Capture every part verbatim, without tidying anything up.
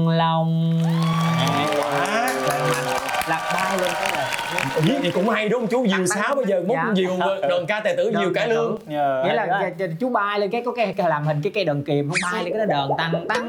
bằng lòng. Quá Là bay lên cái là Viết gì cũng hay đúng không chú? Diều sáo bây giờ mốt dạ. diều đờn ca tài tử diều cải lương. Nghĩa là chú bay lên cái có cái làm hình cái cây đờn kìm, không bay lên cái nó đờn tăng tăng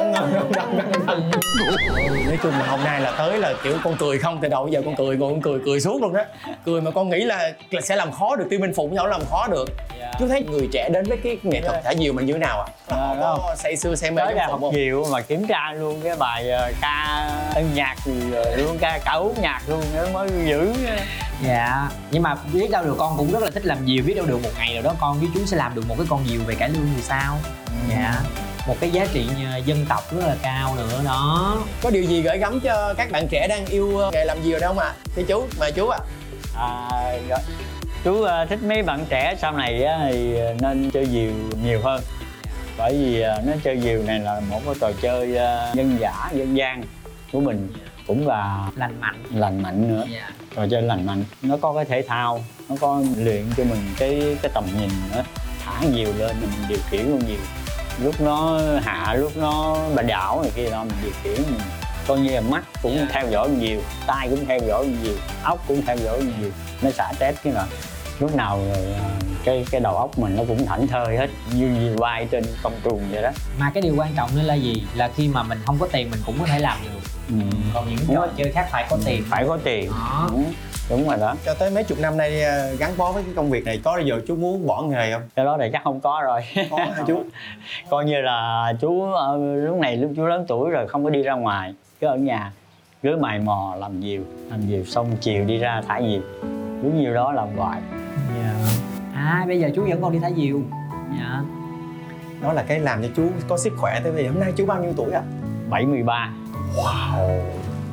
tăng. Nói chung là hôm nay là tới là kiểu con cười không, từ đầu bây giờ con cười con cười cười suốt luôn đó. Cười mà con nghĩ là, là sẽ làm khó được Tim Minh Phụng, không làm khó được. Yeah. Chú thấy người trẻ đến với cái nghệ thuật thả diều mình như thế nào ạ? À? Họ có không? Say sưa say mê tới ra học học diều mà kiểm tra luôn cái bài uh, ca tân nhạc thì uh, luôn ca cả út nhạc luôn nó mới giữ. Dạ, nhưng mà biết đâu được con cũng rất là thích làm diều, biết đâu được một ngày nào đó con với chú sẽ làm được một cái con diều về cải lương thì sao? Ừ. Dạ, một cái giá trị dân tộc rất là cao nữa đó. Có điều gì gửi gắm cho các bạn trẻ đang yêu nghề làm diều đó không ạ? À? Thưa chú, mời chú ạ. À. À, chú uh, thích mấy bạn trẻ sau này á, thì nên chơi diều nhiều hơn. Bởi vì uh, nó chơi diều này là một cái trò chơi uh, dân dã, dân gian của mình, cũng là lành mạnh lành mạnh nữa. Yeah. Trò chơi lành mạnh, nó có cái thể thao, nó có luyện cho mình cái cái tầm nhìn nữa. Thả diều lên mình điều khiển con diều, lúc nó hạ lúc nó bà đảo này kia đó mình điều khiển, mình coi như là mắt cũng yeah. theo dõi con diều, tay cũng theo dõi con diều, óc cũng theo dõi con diều, nó xả test cái nào lúc nào cái cái đầu óc mình nó cũng thảnh thơi hết, như diều bay trên công trường vậy đó. Mà cái điều quan trọng nữa là gì, là khi mà mình không có tiền mình cũng có thể làm được. Ừ. Còn những trò chơi khác phải có tiền. Ừ, phải có tiền. Đó. Đúng, đúng rồi đó. Cho tới mấy chục năm nay gắn bó với cái công việc này, có bao giờ chú muốn bỏ nghề không? Cái đó thì chắc không có rồi. Có hả chú? Coi như là chú lúc này lúc chú lớn tuổi rồi không có đi ra ngoài, cứ ở nhà cứ mày mò làm diều, làm diều xong chiều đi ra thả diều, cứ nhiêu đó làm hoài. Yeah. À bây giờ chú vẫn còn đi thả diều. Dạ. Đó là cái làm cho chú có sức khỏe. Tới vì hôm nay chú bao nhiêu tuổi ạ? bảy mươi ba. Wow.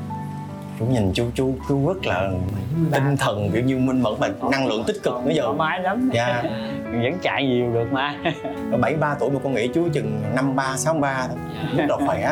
Chú nhìn chú chú chú rất là tinh thần kiểu như minh mẫn và năng lượng tích cực bây giờ. Thoải mái lắm. Dạ. Vẫn chạy diều được mà. Bảy mươi ba tuổi mà con nghĩ chú chừng năm ba sáu ba thôi. Rất là khỏe.